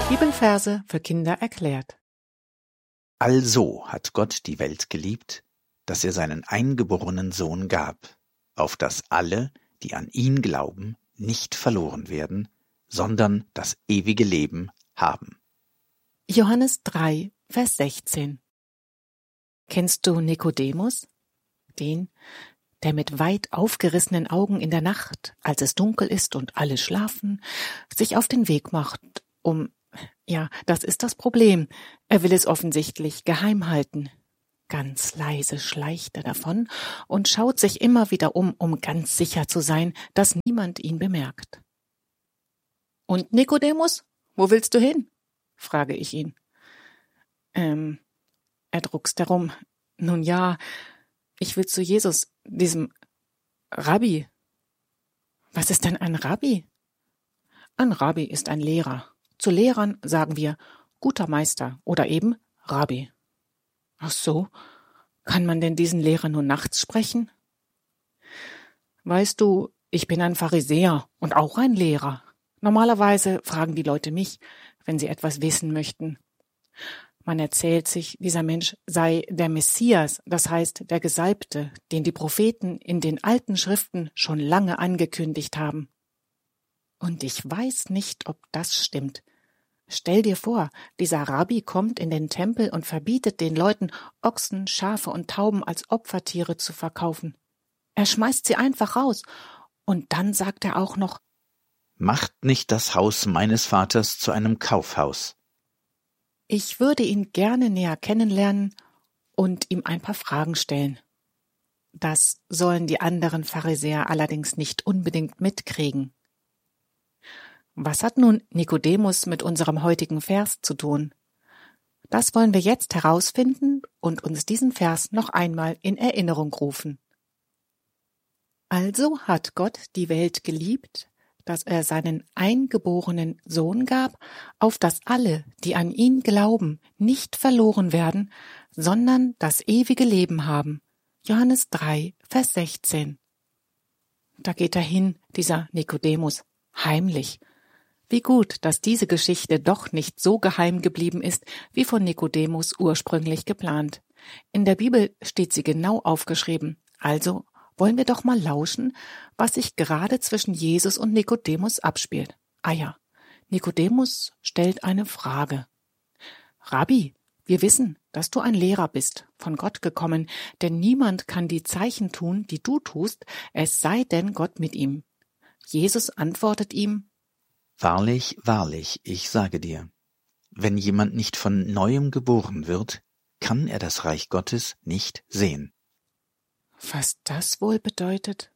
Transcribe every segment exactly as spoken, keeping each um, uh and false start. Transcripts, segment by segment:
Bibelverse für Kinder erklärt. Also hat Gott die Welt geliebt, dass er seinen eingeborenen Sohn gab, auf dass alle, die an ihn glauben, nicht verloren werden, sondern das ewige Leben haben. Johannes drei, Vers sechzehn. Kennst du Nikodemus? Den, der mit weit aufgerissenen Augen in der Nacht, als es dunkel ist und alle schlafen, sich auf den Weg macht, um, ja, das ist das Problem, er will es offensichtlich geheim halten. Ganz leise schleicht er davon und schaut sich immer wieder um, um ganz sicher zu sein, dass niemand ihn bemerkt. Und Nikodemus, wo willst du hin? Frage ich ihn. Ähm, er druckst herum. Nun ja, ich will zu Jesus, diesem Rabbi. Was ist denn ein Rabbi? Ein Rabbi ist ein Lehrer. Zu Lehrern sagen wir guter Meister oder eben Rabbi. Ach so, kann man denn diesen Lehrer nur nachts sprechen? Weißt du, ich bin ein Pharisäer und auch ein Lehrer. Normalerweise fragen die Leute mich, wenn sie etwas wissen möchten. Man erzählt sich, dieser Mensch sei der Messias, das heißt der Gesalbte, den die Propheten in den alten Schriften schon lange angekündigt haben. Und ich weiß nicht, ob das stimmt. Stell dir vor, dieser Rabbi kommt in den Tempel und verbietet den Leuten, Ochsen, Schafe und Tauben als Opfertiere zu verkaufen. Er schmeißt sie einfach raus. Und dann sagt er auch noch: Macht nicht das Haus meines Vaters zu einem Kaufhaus. Ich würde ihn gerne näher kennenlernen und ihm ein paar Fragen stellen. Das sollen die anderen Pharisäer allerdings nicht unbedingt mitkriegen. Was hat nun Nikodemus mit unserem heutigen Vers zu tun? Das wollen wir jetzt herausfinden und uns diesen Vers noch einmal in Erinnerung rufen. Also hat Gott die Welt geliebt, dass er seinen eingeborenen Sohn gab, auf dass alle, die an ihn glauben, nicht verloren werden, sondern das ewige Leben haben. Johannes drei, Vers sechzehn. Da geht er hin, dieser Nikodemus, heimlich. Wie gut, dass diese Geschichte doch nicht so geheim geblieben ist, wie von Nikodemus ursprünglich geplant. In der Bibel steht sie genau aufgeschrieben. Also wollen wir doch mal lauschen, was sich gerade zwischen Jesus und Nikodemus abspielt. Ah ja, Nikodemus stellt eine Frage. Rabbi, wir wissen, dass du ein Lehrer bist, von Gott gekommen, denn niemand kann die Zeichen tun, die du tust, es sei denn Gott mit ihm. Jesus antwortet ihm: Wahrlich, wahrlich, ich sage dir, wenn jemand nicht von Neuem geboren wird, kann er das Reich Gottes nicht sehen. Was das wohl bedeutet?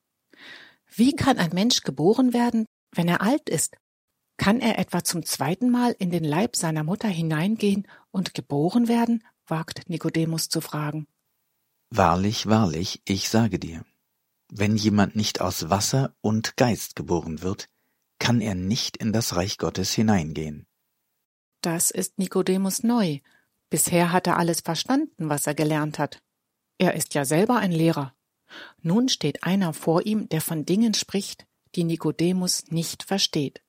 Wie kann ein Mensch geboren werden, wenn er alt ist? Kann er etwa zum zweiten Mal in den Leib seiner Mutter hineingehen und geboren werden? Wagt Nikodemus zu fragen. Wahrlich, wahrlich, ich sage dir, wenn jemand nicht aus Wasser und Geist geboren wird, kann er nicht in das Reich Gottes hineingehen. Das ist Nikodemus neu. Bisher hat er alles verstanden, was er gelernt hat. Er ist ja selber ein Lehrer. Nun steht einer vor ihm, der von Dingen spricht, die Nikodemus nicht versteht.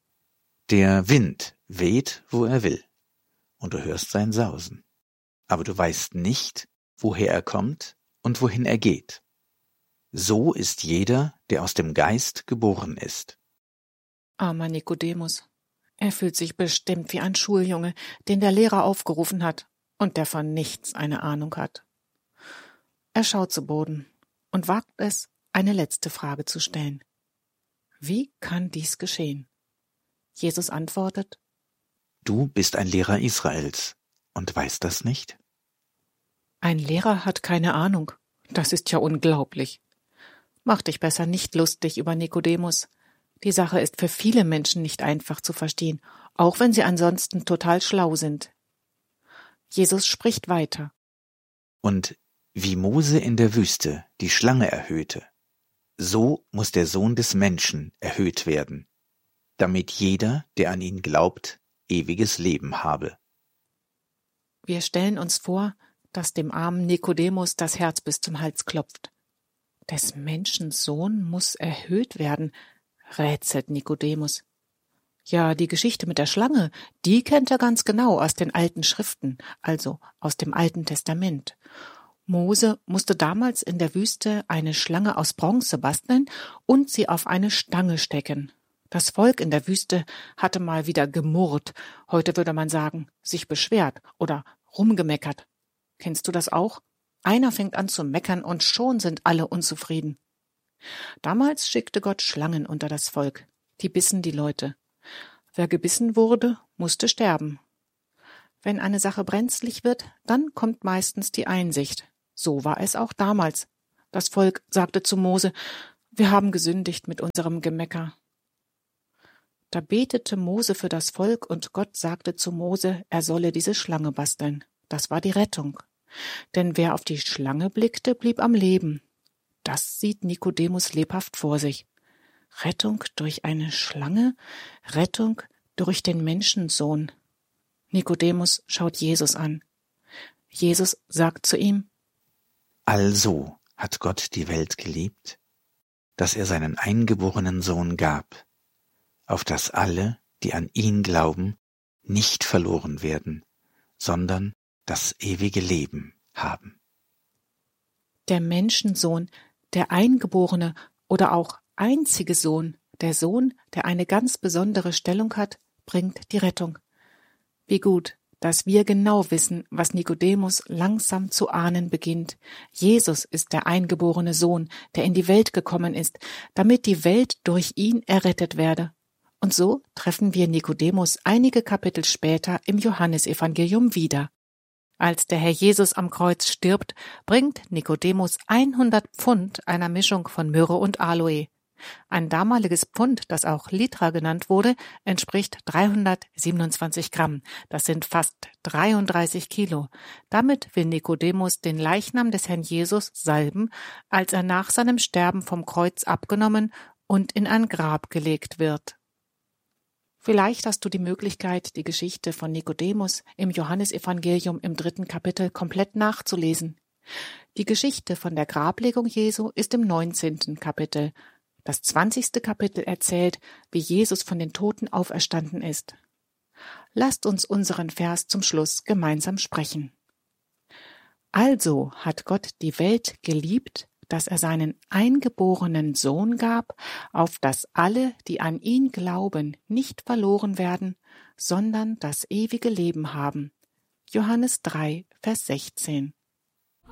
Der Wind weht, wo er will, und du hörst sein Sausen. Aber du weißt nicht, woher er kommt und wohin er geht. So ist jeder, der aus dem Geist geboren ist. Armer Nikodemus. Er fühlt sich bestimmt wie ein Schuljunge, den der Lehrer aufgerufen hat und der von nichts eine Ahnung hat. Er schaut zu Boden und wagt es, eine letzte Frage zu stellen. Wie kann dies geschehen? Jesus antwortet: Du bist ein Lehrer Israels und weißt das nicht? Ein Lehrer hat keine Ahnung. Das ist ja unglaublich. Mach dich besser nicht lustig über Nikodemus. Die Sache ist für viele Menschen nicht einfach zu verstehen, auch wenn sie ansonsten total schlau sind. Jesus spricht weiter. Und wie Mose in der Wüste die Schlange erhöhte, so muss der Sohn des Menschen erhöht werden, damit jeder, der an ihn glaubt, ewiges Leben habe. Wir stellen uns vor, dass dem armen Nikodemus das Herz bis zum Hals klopft. Des Menschen Sohn muss erhöht werden, rätselt Nikodemus. Ja, die Geschichte mit der Schlange, die kennt er ganz genau aus den alten Schriften, also aus dem Alten Testament. Mose musste damals in der Wüste eine Schlange aus Bronze basteln und sie auf eine Stange stecken. Das Volk in der Wüste hatte mal wieder gemurrt, heute würde man sagen, sich beschwert oder rumgemeckert. Kennst du das auch? Einer fängt an zu meckern und schon sind alle unzufrieden. Damals schickte Gott Schlangen unter das Volk, die bissen die Leute. Wer gebissen wurde, musste sterben. Wenn eine Sache brenzlig wird, dann kommt meistens die Einsicht. So war es auch damals. Das Volk sagte zu Mose, wir haben gesündigt mit unserem Gemecker. Da betete Mose für das Volk und Gott sagte zu Mose, er solle diese Schlange basteln. Das war die Rettung. Denn wer auf die Schlange blickte, blieb am Leben. Das sieht Nikodemus lebhaft vor sich. Rettung durch eine Schlange, Rettung durch den Menschensohn. Nikodemus schaut Jesus an. Jesus sagt zu ihm, Also hat Gott die Welt geliebt, dass er seinen eingeborenen Sohn gab, auf dass alle, die an ihn glauben, nicht verloren werden, sondern das ewige Leben haben. Der Menschensohn, der eingeborene oder auch einzige Sohn, der Sohn, der eine ganz besondere Stellung hat, bringt die Rettung. Wie gut, dass wir genau wissen, was Nikodemus langsam zu ahnen beginnt. Jesus ist der eingeborene Sohn, der in die Welt gekommen ist, damit die Welt durch ihn errettet werde. Und so treffen wir Nikodemus einige Kapitel später im Johannesevangelium wieder. Als der Herr Jesus am Kreuz stirbt, bringt Nikodemus hundert Pfund einer Mischung von Myrrhe und Aloe. Ein damaliges Pfund, das auch Litra genannt wurde, entspricht dreihundertsiebenundzwanzig Gramm. Das sind fast dreiunddreißig Kilo. Damit will Nikodemus den Leichnam des Herrn Jesus salben, als er nach seinem Sterben vom Kreuz abgenommen und in ein Grab gelegt wird. Vielleicht hast du die Möglichkeit, die Geschichte von Nikodemus im Johannesevangelium im dritten Kapitel komplett nachzulesen. Die Geschichte von der Grablegung Jesu ist im neunzehnten Kapitel. Das zwanzigste Kapitel erzählt, wie Jesus von den Toten auferstanden ist. Lasst uns unseren Vers zum Schluss gemeinsam sprechen. Also hat Gott die Welt geliebt, dass er seinen eingeborenen Sohn gab, auf dass alle, die an ihn glauben, nicht verloren werden, sondern das ewige Leben haben. Johannes drei, Vers sechzehn.